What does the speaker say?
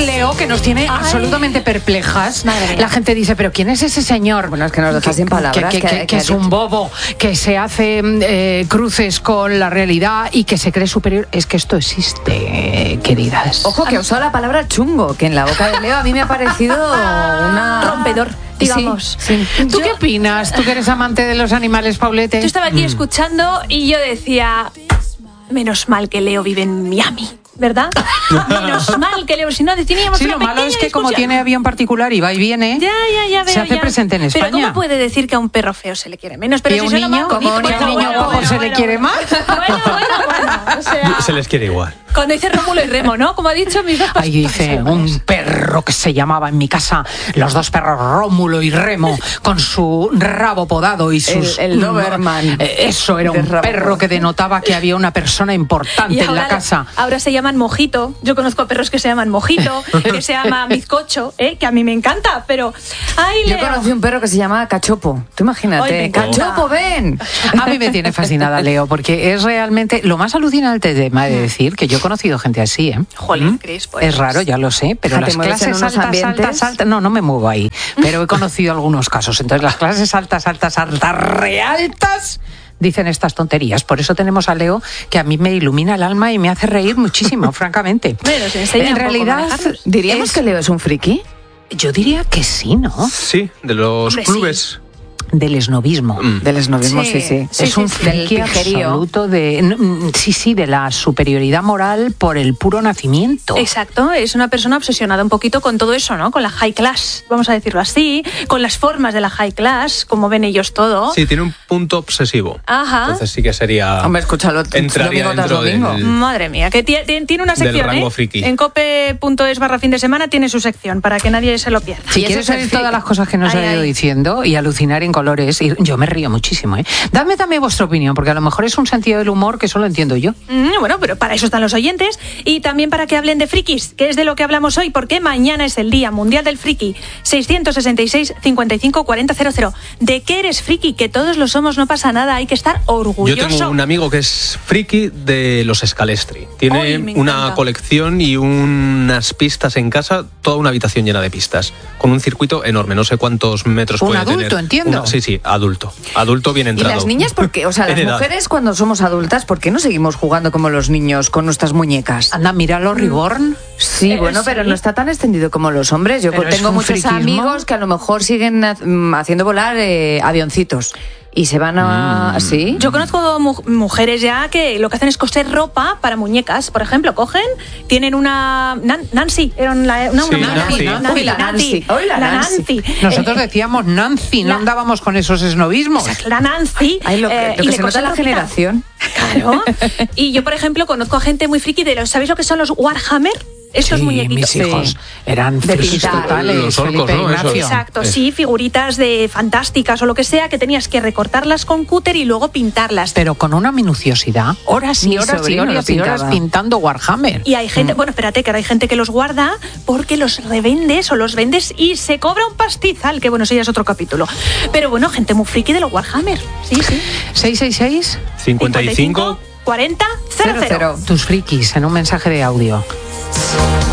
Leo, que nos tiene absolutamente perplejas. La gente dice, ¿pero quién es ese señor? Bueno, es que nos dejas sin palabras. Que es un bobo, que se hace cruces con la realidad y que se cree superior. Es que esto existe, queridas. Ojo, que ha usado la palabra chungo, que en la boca de Leo a mí me ha parecido una... rompedor, digamos. Sí. ¿Tú qué opinas? ¿Tú que eres amante de los animales, Paulete? Yo estaba aquí escuchando y yo decía, menos mal que Leo vive en Miami, ¿verdad? Menos mal que Leo, si no teníamos Sí, una lo malo es que discusión. como tiene avión particular y va y viene, Ya veo, se hace presente en España. Pero ¿cómo puede decir que a un perro feo se le quiere menos? Pero ¿Y si a un suena niño? mal, ¿Cómo a un niño guapo se le quiere más? Bueno, o sea, Se les quiere igual. cuando dice Rómulo y Remo, ¿no? Como ha dicho mis dos Ahí dice un perro que se llamaba en mi casa, los dos perros Rómulo y Remo, con su rabo podado y sus... El Doberman. Eso era un perro que denotaba que había una persona importante en la casa. Ahora se llaman Mojito. Yo conozco perros que se llaman Mojito, que se llama Bizcocho, que a mí me encanta, pero... ¡Ay, Yo Leo! conocí un perro que se llama Cachopo. Tú imagínate. Ay, me encanta. ¡Cachopo, ven! A mí me tiene fascinada Leo, porque es realmente lo más alucinante de decir que yo he conocido gente así, ¿eh? Jolín, Cris, pues... Es raro, ya lo sé, pero ¿Te las mueves en clases unos altas, ambientes? altas, no me muevo ahí, pero he conocido algunos casos. Entonces las clases altas, realtas, dicen estas tonterías. Por eso tenemos a Leo, que a mí me ilumina el alma y me hace reír muchísimo, francamente. Bueno, se enseña En un poco a realidad, manejarlos. ¿Diríamos que Leo es un friki? yo diría que sí, ¿no? Sí, de los Hombre, clubes. Del esnovismo. Del esnovismo, Sí. sí. Es un Del friki pijerío. absoluto de la superioridad moral por el puro nacimiento. Exacto, es una persona obsesionada un poquito con todo eso, ¿no? Con la high class, vamos a decirlo así, con las formas de la high class, como ven ellos todo. Sí, tiene un punto obsesivo. Ajá. Entonces sí que sería... Hombre, escúchalo entraría domingo tras dentro domingo. del... Madre mía, que tiene una Del sección, rango friki. En cope.es/fin de semana tiene su sección, para que nadie se lo pierda. Si Y quieres eso es oír el todas las cosas que nos Ay, ha ido ay. diciendo y alucinar en colores, y yo me río muchísimo, ¿eh? Dadme también vuestra opinión, porque a lo mejor es un sentido del humor que solo entiendo yo. Bueno, pero para eso están los oyentes y también para que hablen de frikis, que es de lo que hablamos hoy, porque mañana es el Día Mundial del Friki. 666 55 40 00. ¿De qué eres friki? Que todos lo somos, no pasa nada, hay que estar Yo orgulloso. tengo un amigo que es friki de los Scalestri. Tiene Ay, me una encanta. colección y unas pistas en casa, toda una habitación llena de pistas, con un circuito enorme, no sé cuántos metros Un puede adulto, tener. entiendo. Sí, adulto. Adulto bien ¿Y entrado. las niñas por qué? O sea, las En edad. mujeres cuando somos adultas, ¿por qué no seguimos jugando como los niños con nuestras muñecas? Anda, míralo, Reborn. Sí, bueno, pero sí. no está tan extendido como los hombres. Yo Pero es tengo un muchos friquismo. amigos que a lo mejor siguen haciendo volar avioncitos. Y se van a... ¿Sí? Yo conozco mujeres ya que lo que hacen es coser ropa para muñecas. Por ejemplo, cogen, tienen una... Nancy, era una Sí, Nancy. Uy, la Nancy. Uy, la Nancy. Nosotros decíamos Nancy, no andábamos con esos esnovismos. La Nancy. Ay, lo que y le se nota cosen la ropita. generación. Claro. Y yo, por ejemplo, conozco a gente muy friki de los... ¿Sabéis lo que son los Warhammer? Estos Sí, muñequitos. mis hijos eran De frikis pintar. totales. Los orcos, Felipe ¿no? Eso. Ignacio. Exacto, sí, figuritas de fantásticas o lo que sea, que tenías que recortarlas con cúter y luego pintarlas. Pero con una minuciosidad, horas y Mi horas y sobrino lo horas y horas pintaba. pintando Warhammer. Y hay gente, bueno, espérate, que ahora hay gente que los guarda porque los revendes o los vendes y se cobra un pastizal, que bueno, eso ya es otro capítulo. Pero bueno, gente muy friki de los Warhammer. Sí, sí. 666, 55 40 00. Cero. tus frikis en un mensaje de audio.